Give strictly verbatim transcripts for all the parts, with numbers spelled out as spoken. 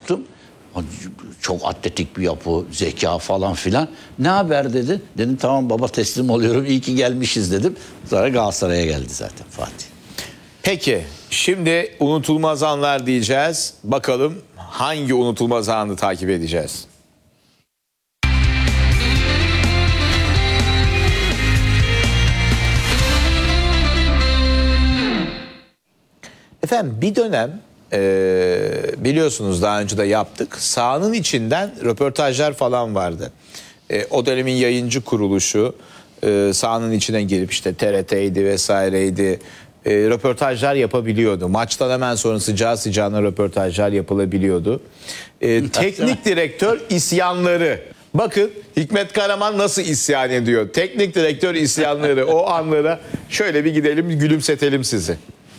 baktım. Çok atletik bir yapı, zeka falan filan. Ne haber dedi. Dedim tamam baba teslim oluyorum. İyi ki gelmişiz dedim. Sonra Galatasaray'a geldi zaten Fatih. Peki şimdi unutulmaz anlar diyeceğiz. Bakalım hangi unutulmaz anı takip edeceğiz? Efendim bir dönem e, biliyorsunuz daha önce de yaptık. Sahanın içinden röportajlar falan vardı. E, o dönemin yayıncı kuruluşu e, sahanın içine girip işte T R T'ydi vesaireydi. E, röportajlar yapabiliyordu. Maçtan hemen sonra sıcağı sıcağına röportajlar yapılabiliyordu. E, teknik direktör isyanları. Bakın Hikmet Karaman nasıl isyan ediyor. Teknik direktör isyanları. O anlara şöyle bir gidelim, gülümsetelim sizi.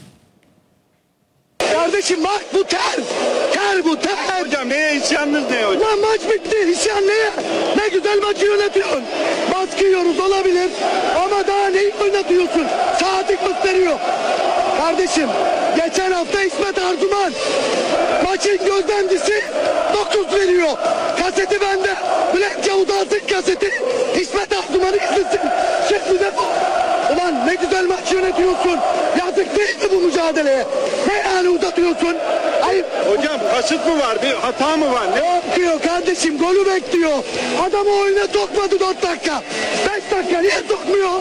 Kardeşim bak bu ter. Ter bu ter. Hocam neye isyanınız ne hocam? Lan maç bitti. İsyan neye? Ne güzel maçı yönetiyorsun. Baskı yiyoruz olabilir. Ama daha neyi oynatıyorsun? Saatlik gösteriyor. Kardeşim geçen hafta İsmet Arzuman maçın gözlemcisi dokuz veriyor. Kaseti bende. Bülent Yavuz alsın kaseti. İsmet Arzuman'ı izlesin. Şimdi de ulan ne güzel maç yönetiyorsun. Yazık değil mi bu mücadeleye? Ne yani uzatıyorsun? Ayıp. Hocam kasıt mı var? Bir hata mı var? Ne? Bekliyor kardeşim, golü bekliyor. Adamı oyuna sokmadı dört dakika. beş dakika niye sokmuyor?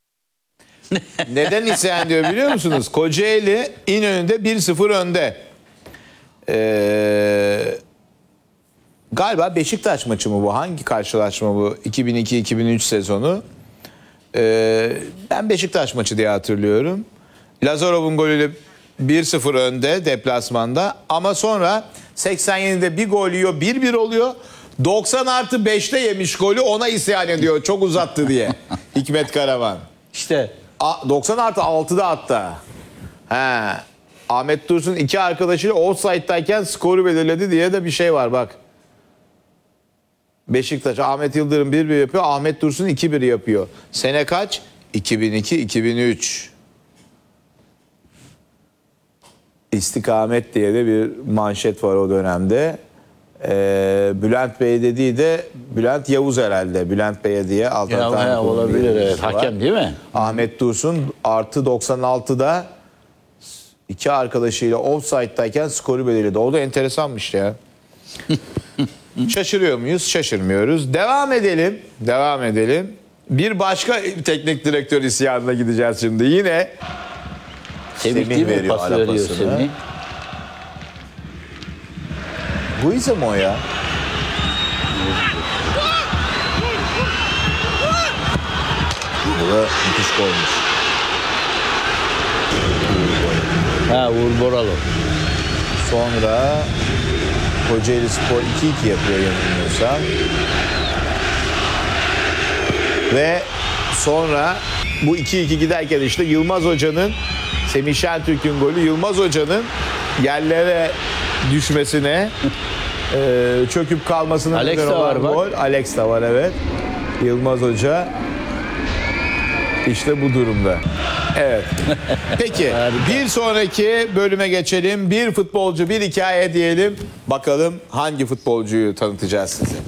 Neden isyan diyor biliyor musunuz? Kocaeli İnönü'nde bir sıfır önde. Ee, galiba Beşiktaş maçı mı bu? Hangi karşılaşma bu? iki bin iki iki bin üç sezonu. Ee, ben Beşiktaş maçı diye hatırlıyorum. Lazarov'un golüyle bir sıfır önde deplasmanda. Ama sonra seksen yedide bir gol yiyor, bir bir oluyor. doksan artı beşte yemiş golü, ona isyan ediyor. Çok uzattı diye. Hikmet Karaman. İşte doksan artı altıda hatta. He. Ahmet Dursun iki arkadaşıyla offside'dayken skoru belirledi diye de bir şey var bak. Beşiktaş Ahmet Yıldırım bir bir yapıyor. Ahmet Dursun iki bir yapıyor. Sene kaç? iki bin iki iki bin üç. İstikamet diye de bir manşet var o dönemde. Ee, Bülent Bey dediği de Bülent Yavuz herhalde. Bülent Bey diye alternatif ya, olabilir evet. Hakem değil mi? Ahmet Dursun artı doksan altıda iki arkadaşıyla offside'dayken skoru belirledi. O da enteresanmış ya. Şaşırıyor muyuz? Şaşırmıyoruz. Devam edelim. Devam edelim. Bir başka teknik direktör isyanına gideceğiz şimdi. Yine Semih değil mi? Pas veriyor Semih. Guiza mı o ya? Bu da müthiş olmuş. Ha Uğur Boralı. Sonra Kocaeli Spor iki iki yapıyor yanılmıyorsam. Ve sonra bu iki iki giderken işte Yılmaz Hoca'nın, Semih Şentürk'ün golü, Yılmaz Hoca'nın yerlere düşmesine, e, çöküp kalmasına Alex neden de olan var bak. gol. Alex de var evet. Yılmaz Hoca işte bu durumda. Evet. Peki bir sonraki bölüme geçelim. Bir futbolcu, bir hikaye diyelim. Bakalım hangi futbolcuyu tanıtacağız size.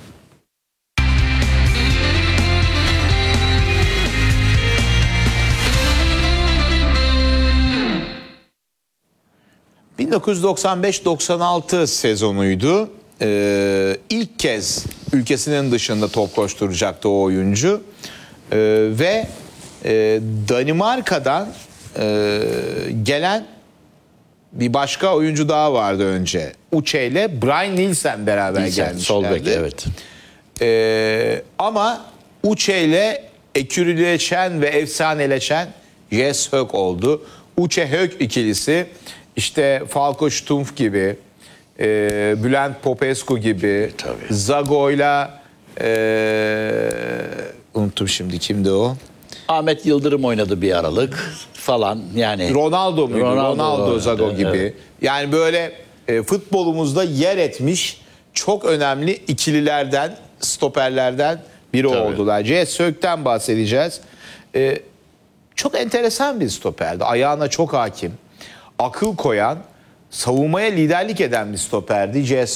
bin dokuz yüz doksan beş doksan altı sezonuydu. Ee, ilk kez ülkesinin dışında top koşturacaktı o oyuncu. Ee, ve e, Danimarka'dan e, gelen bir başka oyuncu daha vardı önce. Uçe ile Brian Nielsen beraber Nielsen, gelmişlerdi. sol bek evet. Ee, ama Uçe ile ekürüleşen ve efsaneleşen Jes Høgh oldu. Uçe Høgh ikilisi işte Falco Stumpf gibi, e, Bülent Popescu gibi, Tabii. Zago'yla e, unuttum şimdi kimdi o? Ahmet Yıldırım oynadı bir aralık falan yani. Ronaldo muydu? Ronaldo, Ronaldo, evet, Zago evet. gibi. Yani böyle e, futbolumuzda yer etmiş çok önemli ikililerden, stoperlerden biri Tabii. oldular. Jes Høgh'ten bahsedeceğiz. E, çok enteresan bir stoperdi. Ayağına çok hakim. Akıl koyan, savunmaya liderlik eden bir stoperdi. Jes